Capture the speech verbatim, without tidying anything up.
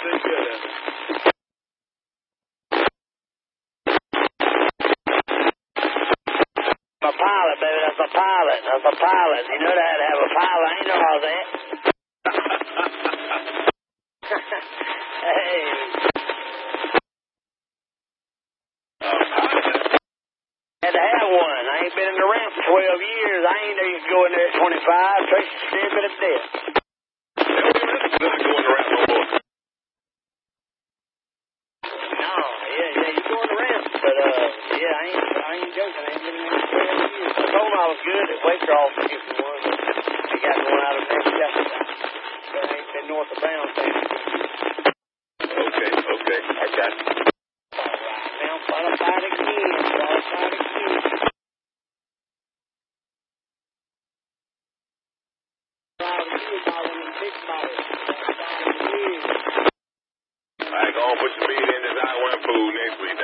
been good. A pilot, baby. That's a pilot. That's a pilot. You know that to have a pilot. I ain't know all that. Hey. Had to have one. I ain't been in the ramp for twelve years. I ain't know you could go in there at twenty-five. Tracy said been at death. Not going around no more. No, yeah, yeah, you go in the ramp. But, uh, yeah, I ain't, I ain't joking. I ain't been in there for twelve years. I told him I was good at Waycross to get me one. I got one out of next yesterday. But I ain't been north of Brown. Okay, okay, I got you. All right, now, I'll fight again. I'll fight again. All right, go on, put your meat in this I one food next week.